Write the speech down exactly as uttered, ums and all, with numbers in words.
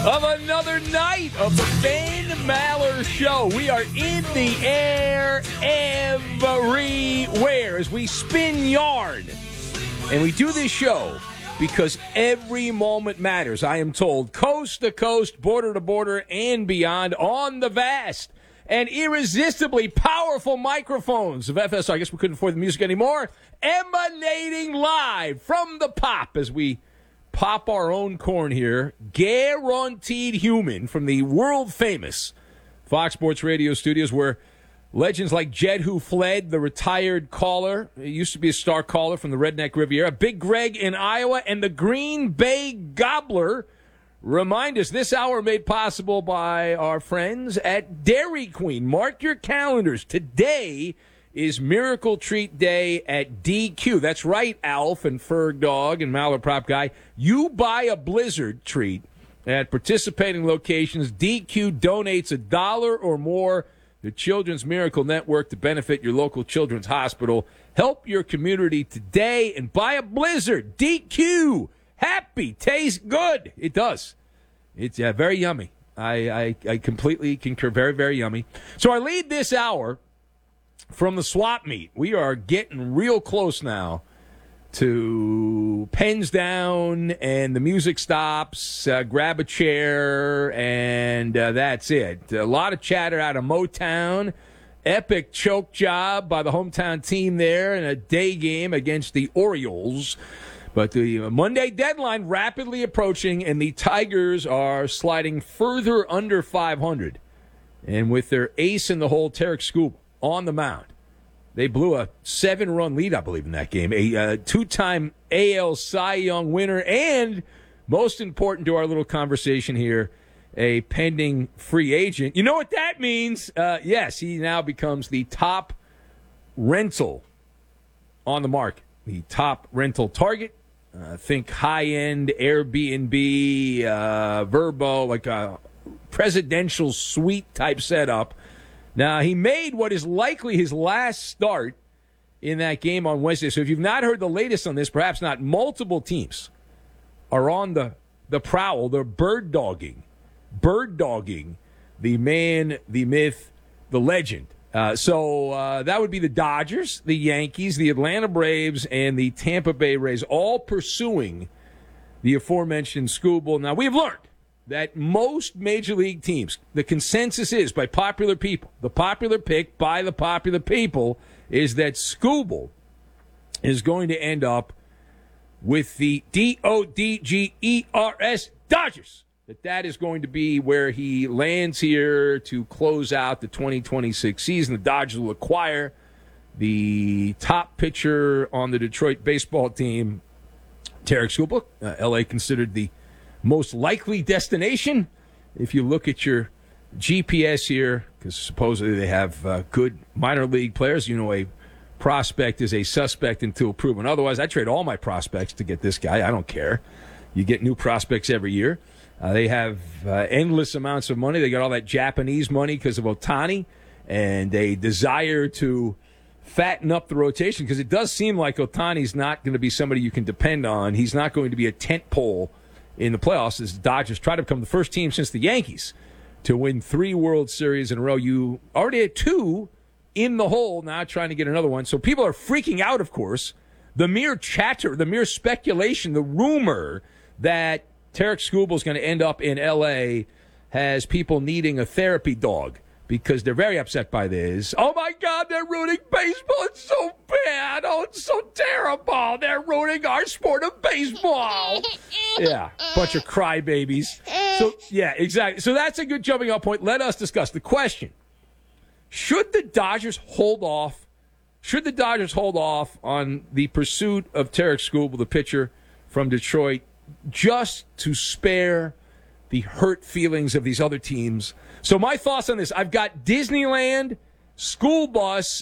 of another night of the Ben Maller Show. We are in the air everywhere as we spin yarn. And we do this show because every moment matters, I am told, coast to coast, border to border, and beyond on the vast and irresistibly powerful microphones of F S R. I guess we couldn't afford the music anymore. Emanating live from the pop as we pop our own corn here. Guaranteed human from the world-famous Fox Sports Radio studios where legends like Jed Who Fled, the retired caller, he used to be a star caller from the Redneck Riviera, Big Greg in Iowa, and the Green Bay Gobbler remind us this hour made possible by our friends at Dairy Queen. Mark your calendars. Today is Miracle Treat Day at D Q. That's right, Alf and Ferg Dog and Maller Prop Guy. You buy a Blizzard treat at participating locations. D Q donates a dollar or more to Children's Miracle Network to benefit your local children's hospital. Help your community today and buy a Blizzard. D Q. Happy. Tastes good. It does. It's uh, very yummy. I, I, I completely concur. Very, very yummy. So I lead this hour from the swap meet. We are getting real close now to pens down and the music stops, uh, grab a chair, and uh, that's it. A lot of chatter out of Motown. Epic choke job by the hometown team there in a day game against the Orioles. But the Monday deadline rapidly approaching, and the Tigers are sliding further under five hundred. And with their ace in the hole, Tarek Skubal, on the mound. They blew a seven-run lead, I believe, in that game. A uh, two-time A L Cy Young winner, and most important to our little conversation here, a pending free agent. You know what that means? Uh, yes, he now becomes the top rental on the market, the top rental target. Uh, think high-end Airbnb, uh, Verbo, like a presidential suite type setup. Now, he made what is likely his last start in that game on Wednesday. So if you've not heard the latest on this, perhaps not, multiple teams are on the, the prowl. They're bird-dogging, bird-dogging the man, the myth, the legend. Uh, so uh, that would be the Dodgers, the Yankees, the Atlanta Braves, and the Tampa Bay Rays, all pursuing the aforementioned Skubal. Now, we've learned that most major league teams, the consensus is by popular people, the popular pick by the popular people is that Skubal is going to end up with the D O D G E R S Dodgers. That that is going to be where he lands here to close out the twenty twenty-six season. The Dodgers will acquire the top pitcher on the Detroit baseball team, Tarek Skubal. Uh, L A considered the most likely destination if you look at your G P S here, because supposedly they have uh, good minor league players. You know, a prospect is a suspect until proven otherwise. I trade all my prospects to get this guy. I don't care. You get new prospects every year. Uh, they have uh, endless amounts of money. They got all that Japanese money because of Ohtani, and a desire to fatten up the rotation because it does seem like Ohtani's not going to be somebody you can depend on. He's not going to be a tent pole in the playoffs as the Dodgers try to become the first team since the Yankees to win three World Series in a row. You already had two in the hole, now trying to get another one. So people are freaking out, of course. The mere chatter, the mere speculation, the rumor that Tarek Skubal is going to end up in L A has people needing a therapy dog because they're very upset by this. Oh, my God, they're ruining baseball. It's so bad. Oh, it's so terrible. They're ruining our sport of baseball. Yeah, bunch of crybabies. So, yeah, exactly. So that's a good jumping off point. Let us discuss the question. Should the Dodgers hold off? Should the Dodgers hold off on the pursuit of Tarek Skubal, the pitcher from Detroit, just to spare the hurt feelings of these other teams? So my thoughts on this, I've got Disneyland, school bus,